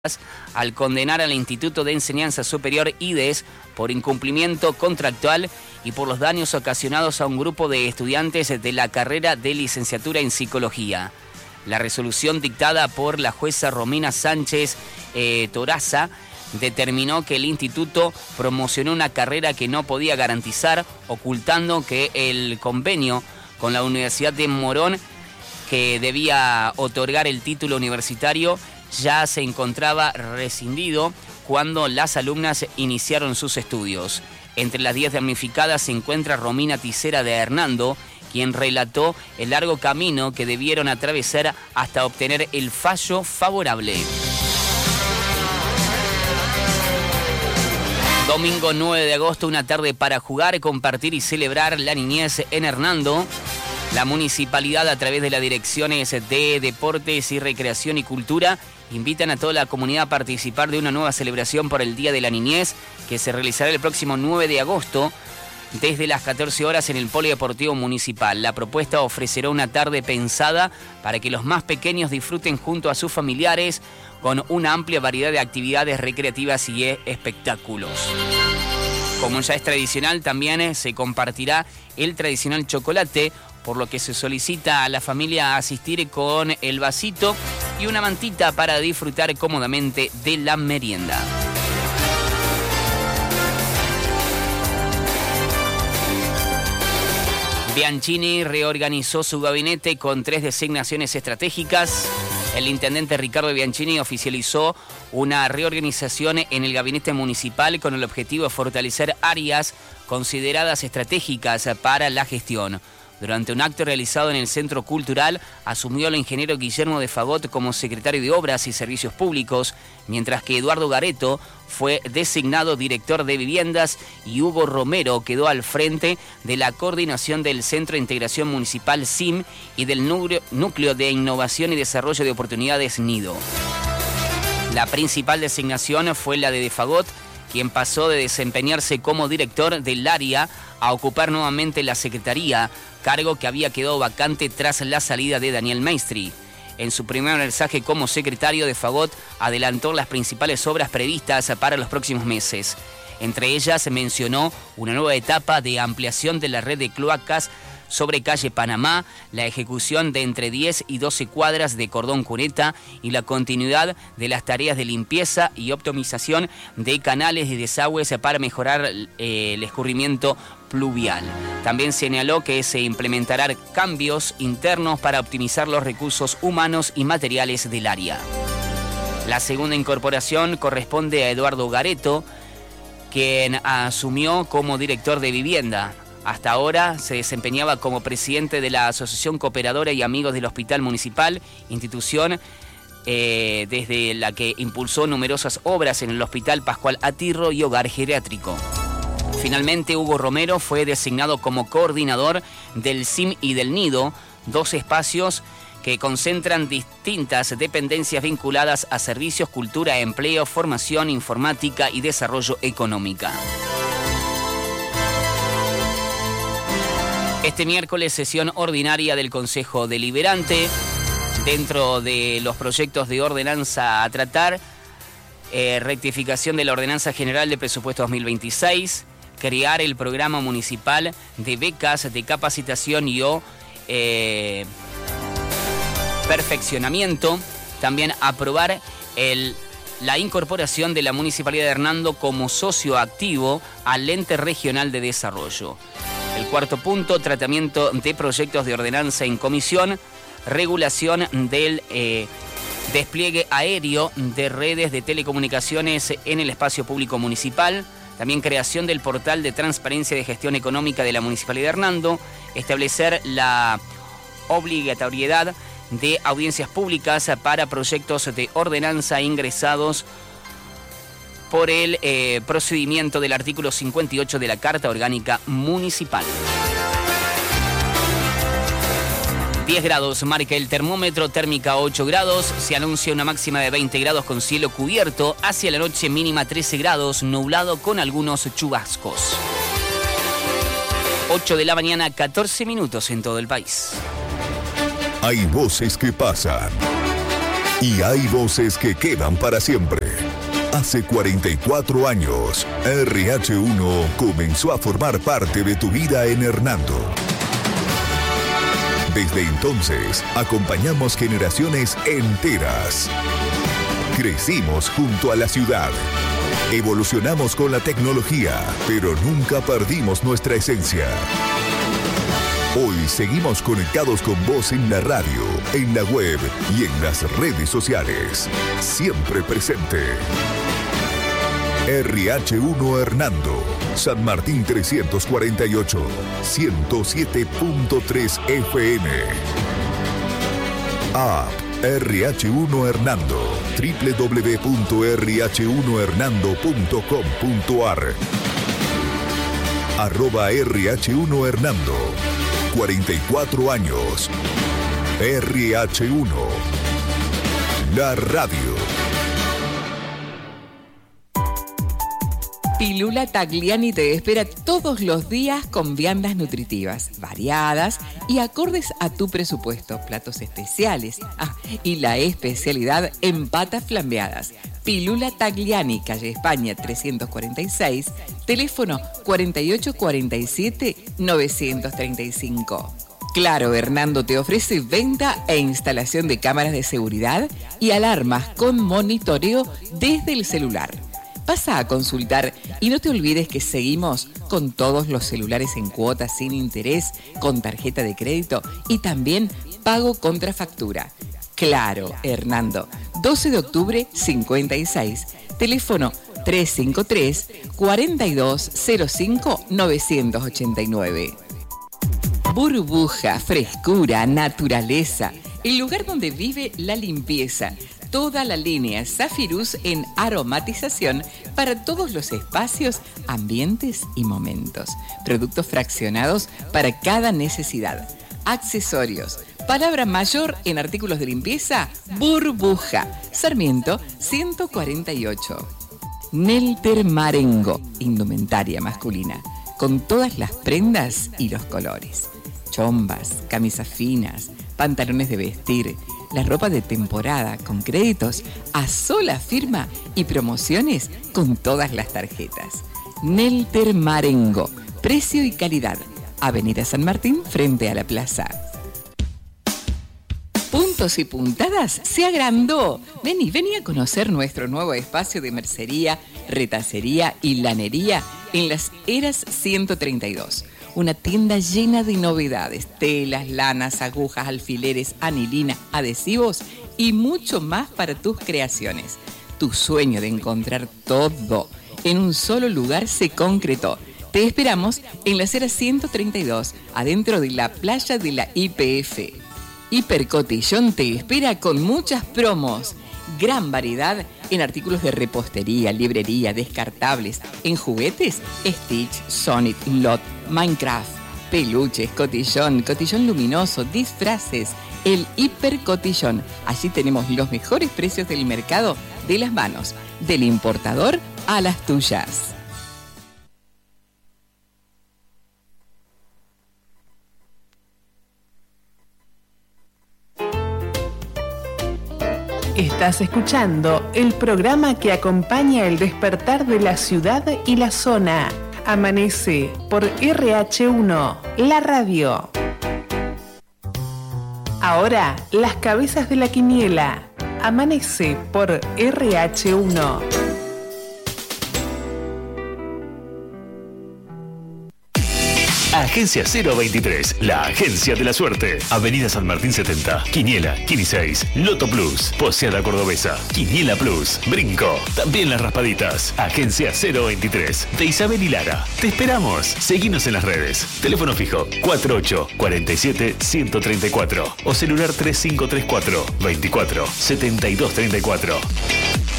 al condenar al Instituto de Enseñanza Superior IDES por incumplimiento contractual y por los daños ocasionados a un grupo de estudiantes de la carrera de licenciatura en Psicología. La resolución dictada por la jueza Romina Sánchez Toraza determinó que el instituto promocionó una carrera que no podía garantizar, ocultando que el convenio con la Universidad de Morón, que debía otorgar el título universitario, ya se encontraba rescindido cuando las alumnas iniciaron sus estudios. Entre las 10 damnificadas se encuentra Romina Tisera de Hernando, quien relató el largo camino que debieron atravesar hasta obtener el fallo favorable. Domingo 9 de agosto, una tarde para jugar, compartir y celebrar la niñez en Hernando. La municipalidad, a través de las direcciones de Deportes y Recreación y Cultura, invitan a toda la comunidad a participar de una nueva celebración por el Día de la Niñez, que se realizará el próximo 9 de agosto, desde las 14 horas en el Polideportivo Municipal. La propuesta ofrecerá una tarde pensada para que los más pequeños disfruten junto a sus familiares con una amplia variedad de actividades recreativas y espectáculos. Como ya es tradicional, también se compartirá el tradicional chocolate, por lo que se solicita a la familia asistir con el vasito y una mantita para disfrutar cómodamente de la merienda. Bianchini reorganizó su gabinete con 3 designaciones estratégicas. El intendente Ricardo Bianchini oficializó una reorganización en el gabinete municipal con el objetivo de fortalecer áreas consideradas estratégicas para la gestión. Durante un acto realizado en el Centro Cultural, asumió el ingeniero Guillermo de Fagot como secretario de Obras y Servicios Públicos, mientras que Eduardo Gareto fue designado director de Viviendas y Hugo Romero quedó al frente de la coordinación del Centro de Integración Municipal CIM y del Núcleo de Innovación y Desarrollo de Oportunidades NIDO. La principal designación fue la de Fagot, quien pasó de desempeñarse como director del área a ocupar nuevamente la secretaría, cargo que había quedado vacante tras la salida de Daniel Maestri. En su primer mensaje como secretario, de Fagot adelantó las principales obras previstas para los próximos meses. Entre ellas se mencionó una nueva etapa de ampliación de la red de cloacas sobre calle Panamá, la ejecución de entre 10 y 12 cuadras de cordón cuneta y la continuidad de las tareas de limpieza y optimización de canales y desagües para mejorar el escurrimiento pluvial. También señaló que se implementarán cambios internos para optimizar los recursos humanos y materiales del área. La segunda incorporación corresponde a Eduardo Gareto, quien asumió como director de Vivienda. Hasta ahora se desempeñaba como presidente de la Asociación Cooperadora y Amigos del Hospital Municipal, institución desde la que impulsó numerosas obras en el Hospital Pascual Atirro y Hogar Geriátrico. Finalmente, Hugo Romero fue designado como coordinador del CIM y del NIDO, 2 espacios que concentran distintas dependencias vinculadas a servicios, cultura, empleo, formación, informática y desarrollo económica. Este miércoles, sesión ordinaria del Consejo Deliberante. Dentro de los proyectos de ordenanza a tratar, rectificación de la Ordenanza General de Presupuesto 2026, crear el programa municipal de becas de capacitación y perfeccionamiento. También aprobar la incorporación de la Municipalidad de Hernando como socio activo al Ente Regional de Desarrollo. El cuarto punto, tratamiento de proyectos de ordenanza en comisión, regulación del despliegue aéreo de redes de telecomunicaciones en el espacio público municipal, también creación del portal de transparencia de gestión económica de la Municipalidad de Hernando, establecer la obligatoriedad de audiencias públicas para proyectos de ordenanza ingresados por el procedimiento del artículo 58 de la Carta Orgánica Municipal. 10 grados marca el termómetro, térmica 8 grados, se anuncia una máxima de 20 grados con cielo cubierto, hacia la noche mínima 13 grados, nublado con algunos chubascos. 8 de la mañana, 14 minutos en todo el país. Hay voces que pasan. Y hay voces que quedan para siempre. Hace 44 años, RH1 comenzó a formar parte de tu vida en Hernando. Desde entonces, acompañamos generaciones enteras. Crecimos junto a la ciudad. Evolucionamos con la tecnología, pero nunca perdimos nuestra esencia. Hoy seguimos conectados con vos en la radio, en la web y en las redes sociales. Siempre presente. RH1 Hernando, San Martín 348, 107.3 FM. App RH1 Hernando, www.rh1hernando.com.ar. @RH1 Hernando, 44 años. RH1, la radio. Pilula Tagliani te espera todos los días con viandas nutritivas, variadas y acordes a tu presupuesto. Platos especiales. Y la especialidad en patas flambeadas. Pilula Tagliani, calle España 346, teléfono 4847-935. Claro, Hernando te ofrece venta e instalación de cámaras de seguridad y alarmas con monitoreo desde el celular. Pasa a consultar y no te olvides que seguimos con todos los celulares en cuotas sin interés, con tarjeta de crédito y también pago contra factura. Claro, Hernando, 12 de octubre 56, teléfono 353-4205-989. Burbuja, frescura, naturaleza, el lugar donde vive la limpieza. Toda la línea Zafirus en aromatización para todos los espacios, ambientes y momentos. Productos fraccionados para cada necesidad. Accesorios. Palabra mayor en artículos de limpieza, Burbuja. Sarmiento 148. Nelter Marengo, indumentaria masculina, con todas las prendas y los colores. Chombas, camisas finas, pantalones de vestir, la ropa de temporada con créditos a sola firma y promociones con todas las tarjetas. Nelter Marengo, precio y calidad. Avenida San Martín frente a la plaza. Puntos y Puntadas se agrandó. Vení a conocer nuestro nuevo espacio de mercería, retacería y lanería en las Heras 132. Una tienda llena de novedades, telas, lanas, agujas, alfileres, anilina, adhesivos y mucho más para tus creaciones. Tu sueño de encontrar todo en un solo lugar se concretó. Te esperamos en la acera 132, adentro de la playa de la YPF. Hipercotillón te espera con muchas promos. Gran variedad en artículos de repostería, librería, descartables, en juguetes, Stitch, Sonic, Lot, Minecraft, peluches, cotillón luminoso, disfraces, el Hipercotillón. Allí tenemos los mejores precios del mercado de las manos, del importador a las tuyas. Estás escuchando el programa que acompaña el despertar de la ciudad y la zona. Amanece por RH1, la radio. Ahora, las cabezas de la quiniela. Amanece por RH1. Agencia 023, la agencia de la suerte. Avenida San Martín 70, Quiniela, Quini 6, Loto Plus, Poseada Cordobesa, Quiniela Plus, Brinco, también las raspaditas. Agencia 023, de Isabel y Lara. Te esperamos. Seguinos en las redes. Teléfono fijo 4847-134 o celular 3534-24-7234.